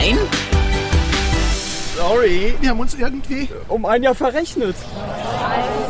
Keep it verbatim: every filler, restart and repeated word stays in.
Nein? Sorry, wir haben uns irgendwie um ein Jahr verrechnet. Ein